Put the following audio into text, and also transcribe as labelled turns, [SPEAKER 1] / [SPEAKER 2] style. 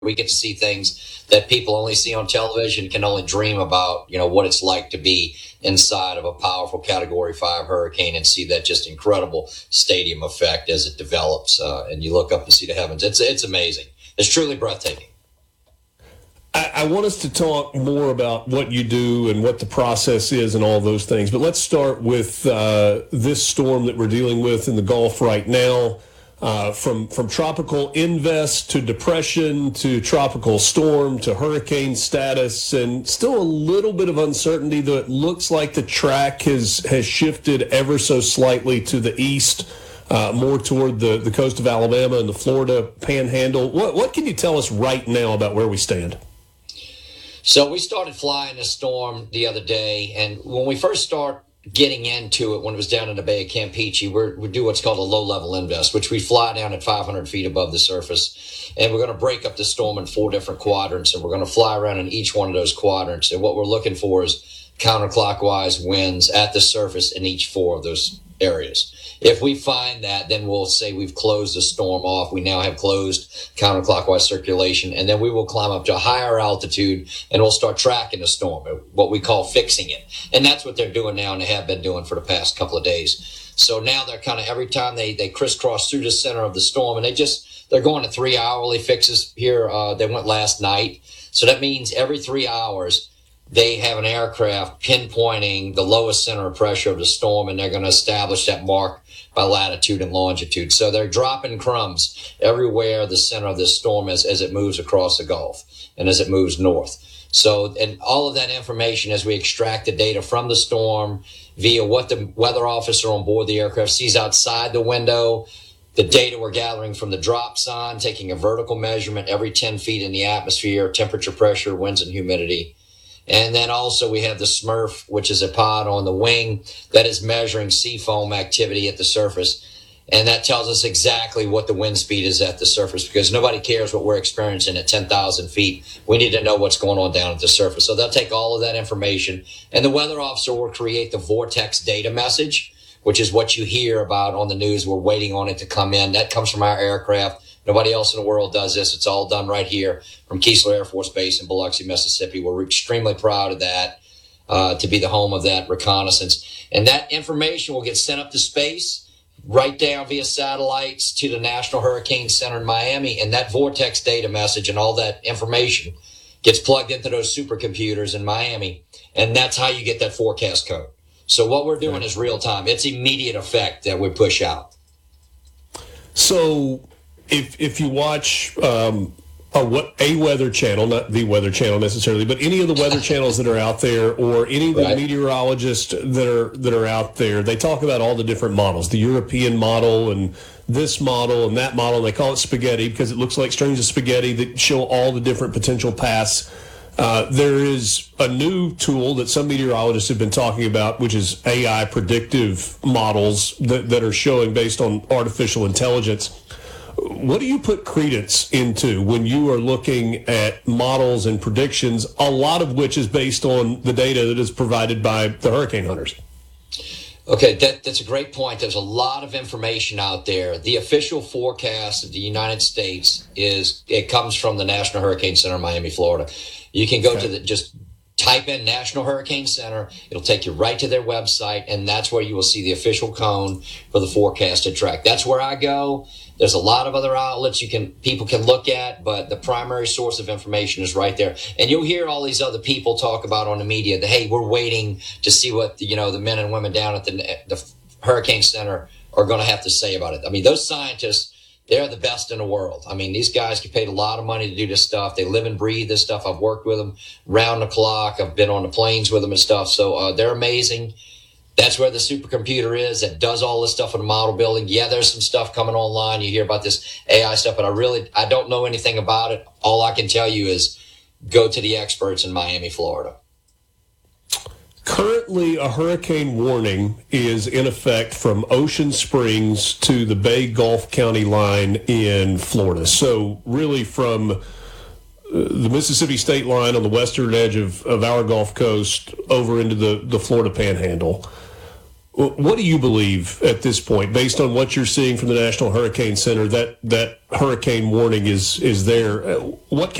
[SPEAKER 1] We get to see things that people only see on television, can only dream about, what it's like to be inside of a powerful Category 5 hurricane and see that just incredible stadium effect as it develops. And you look up and see the heavens. It's amazing. It's truly breathtaking.
[SPEAKER 2] I want us to talk more about what you do and what the process is and all those things. But let's start with this storm that we're dealing with in the Gulf right now. From tropical invest to depression to tropical storm to hurricane status, and still a little bit of uncertainty, though it looks like the track has shifted ever so slightly to the east, more toward the coast of Alabama and the Florida panhandle. What can you tell us right now about where we stand?
[SPEAKER 1] So we started flying the storm the other day, and when we first start getting into it, when it was down in the Bay of Campeche, we do what's called a low-level invest, which we fly down at 500 feet above the surface, and we're going to break up the storm in 4 different quadrants, and we're going to fly around in each one of those quadrants. And what we're looking for is counterclockwise winds at the surface in each 4 of those areas. If we find that, then we'll say we've closed the storm off. We now have closed counterclockwise circulation, and then we will climb up to a higher altitude and we'll start tracking the storm, what we call fixing it. And that's what they're doing now, and they have been doing for the past couple of days. So now they're kind of, every time they crisscross through the center of the storm, and they're going to 3 hourly fixes here. They went last night. So that means every 3 hours, they have an aircraft pinpointing the lowest center of pressure of the storm, and they're going to establish that mark by latitude and longitude. So they're dropping crumbs everywhere the center of this storm is as it moves across the Gulf and as it moves north. So, and all of that information, as we extract the data from the storm via what the weather officer on board the aircraft sees outside the window, the data we're gathering from the drop sign, taking a vertical measurement every 10 feet in the atmosphere, temperature, pressure, winds, and humidity. And then also we have the SMRF, which is a pod on the wing that is measuring sea foam activity at the surface. And that tells us exactly what the wind speed is at the surface, because nobody cares what we're experiencing at 10,000 feet. We need to know what's going on down at the surface. So they'll take all of that information, and the weather officer will create the vortex data message, which is what you hear about on the news. We're waiting on it to come in. That comes from our aircraft. Nobody else in the world does this. It's all done right here from Keesler Air Force Base in Biloxi, Mississippi. We're extremely proud of that, to be the home of that reconnaissance. And that information will get sent up to space, right down via satellites to the National Hurricane Center in Miami. And that vortex data message and all that information gets plugged into those supercomputers in Miami. And that's how you get that forecast code. So what we're doing is real time. It's immediate effect that we push out.
[SPEAKER 2] So if you watch a weather channel, not the Weather Channel necessarily, but any of the weather channels that are out there, or any of the meteorologists that are out there, they talk about all the different models, the European model and this model and that model. And they call it spaghetti because it looks like strings of spaghetti that show all the different potential paths. There is a new tool that some meteorologists have been talking about, which is AI predictive models that are showing based on artificial intelligence. What do you put credence into when you are looking at models and predictions, a lot of which is based on the data that is provided by the hurricane hunters?
[SPEAKER 1] Okay, that's a great point. There's a lot of information out there. The official forecast of the United States it comes from the National Hurricane Center in Miami, Florida. You can go to just type in National Hurricane Center. It'll take you right to their website, and that's where you will see the official cone for the forecasted track. That's where I go. There's a lot of other outlets people can look at, but the primary source of information is right there. And you'll hear all these other people talk about on the media that, hey, we're waiting to see what the men and women down at the Hurricane Center are going to have to say about it. I mean, those scientists, they're the best in the world. I mean, these guys get paid a lot of money to do this stuff. They live and breathe this stuff. I've worked with them round the clock. I've been on the planes with them and stuff. So they're amazing. That's where the supercomputer is that does all this stuff in the model building. Yeah, there's some stuff coming online. You hear about this AI stuff, but I don't know anything about it. All I can tell you is go to the experts in Miami, Florida.
[SPEAKER 2] Currently, a hurricane warning is in effect from Ocean Springs to the Bay Gulf County line in Florida. So really from the Mississippi state line on the western edge of our Gulf Coast over into the Florida Panhandle. What do you believe at this point, based on what you're seeing from the National Hurricane Center, that hurricane warning is there? What